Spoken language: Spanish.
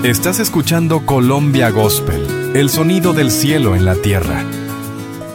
Estás escuchando Colombia Gospel, el sonido del cielo en la tierra.